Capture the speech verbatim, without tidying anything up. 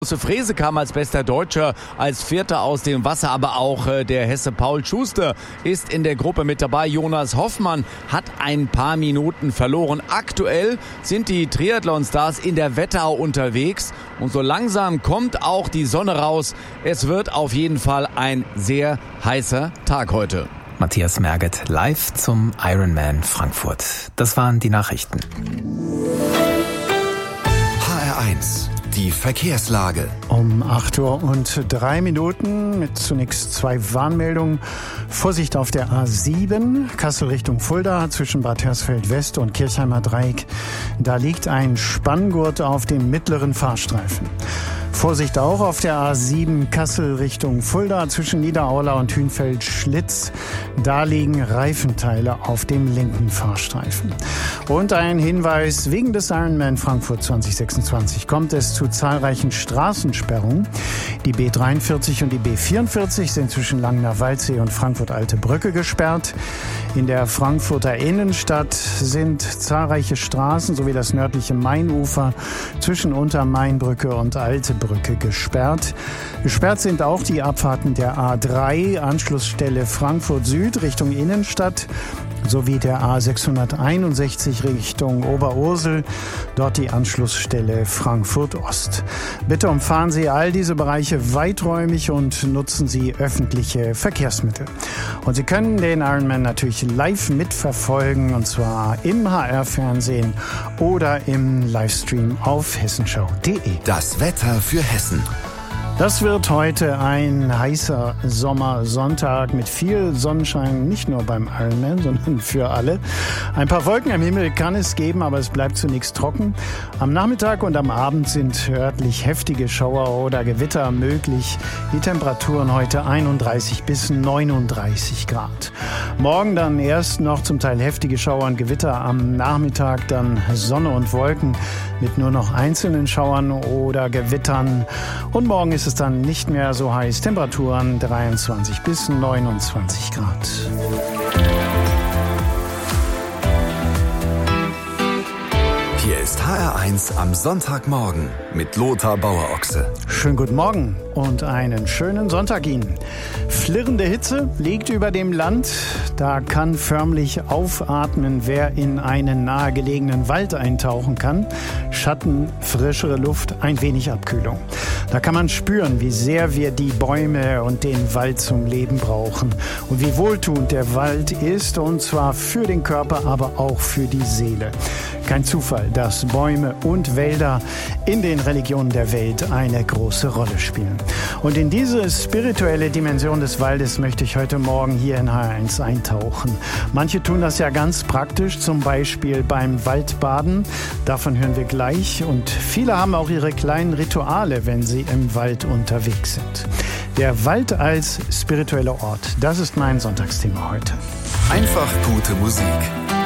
Große Frese kam als bester Deutscher, als Vierter aus dem Wasser, aber auch äh, der Hesse Paul Schuster ist in der Gruppe mit dabei. Jonas Hoffmann hat ein paar Minuten verloren. Aktuell sind die Triathlon-Stars in der Wetterau unterwegs und so langsam kommt auch die Sonne raus. Es wird auf jeden Fall ein sehr heißer Tag heute. Matthias Merget live zum Ironman Frankfurt. Das waren die Nachrichten. H R eins. Die Verkehrslage. Um acht Uhr und drei Minuten mit zunächst zwei Warnmeldungen. Vorsicht auf der A sieben, Kassel Richtung Fulda zwischen Bad Hersfeld West und Kirchheimer Dreieck. Da liegt ein Spanngurt auf dem mittleren Fahrstreifen. Vorsicht auch auf der A sieben Kassel Richtung Fulda zwischen Niederaula und Hünfeld-Schlitz. Da liegen Reifenteile auf dem linken Fahrstreifen. Und ein Hinweis, wegen des Ironman Frankfurt zwanzig sechsundzwanzig kommt es zu zahlreichen Straßensperrungen. Die B dreiundvierzig und die B vierundvierzig sind zwischen Langener Waldsee und Frankfurt-Alte Brücke gesperrt. In der Frankfurter Innenstadt sind zahlreiche Straßen sowie das nördliche Mainufer zwischen Untermainbrücke und Alte Brücke gesperrt. Gesperrt sind auch die Abfahrten der A drei, Anschlussstelle Frankfurt Süd Richtung Innenstadt, sowie der A sechshunderteinundsechzig Richtung Oberursel, dort die Anschlussstelle Frankfurt Ost. Bitte umfahren Sie all diese Bereiche weiträumig und nutzen Sie öffentliche Verkehrsmittel. Und Sie können den Ironman natürlich live mitverfolgen, und zwar im H R-Fernsehen oder im Livestream auf hessenschau punkt de. Das Wetter für Hessen. Das wird heute ein heißer Sommersonntag mit viel Sonnenschein, nicht nur beim Ironman, sondern für alle. Ein paar Wolken am Himmel kann es geben, aber es bleibt zunächst trocken. Am Nachmittag und am Abend sind örtlich heftige Schauer oder Gewitter möglich. Die Temperaturen heute einunddreißig bis neununddreißig Grad. Morgen dann erst noch zum Teil heftige Schauer und Gewitter. Am Nachmittag dann Sonne und Wolken mit nur noch einzelnen Schauern oder Gewittern. Und morgen ist es dann nicht mehr so heiß. Temperaturen dreiundzwanzig bis neunundzwanzig Grad. Hier ist H R eins am Sonntagmorgen mit Lothar Bauer-Ochse. Schönen guten Morgen und einen schönen Sonntag Ihnen. Flirrende Hitze liegt über dem Land. Da kann förmlich aufatmen, wer in einen nahegelegenen Wald eintauchen kann. Schatten, frischere Luft, ein wenig Abkühlung. Da kann man spüren, wie sehr wir die Bäume und den Wald zum Leben brauchen. Und wie wohltuend der Wald ist, und zwar für den Körper, aber auch für die Seele. Kein Zufall, dass Bäume und Wälder in den Religionen der Welt eine große Rolle spielen. Und in diese spirituelle Dimension des Waldes möchte ich heute Morgen hier in H R eins eintauchen. Manche tun das ja ganz praktisch, zum Beispiel beim Waldbaden. Davon hören wir gleich. Und viele haben auch ihre kleinen Rituale, wenn sie im Wald unterwegs sind. Der Wald als spiritueller Ort, das ist mein Sonntagsthema heute. Einfach gute Musik.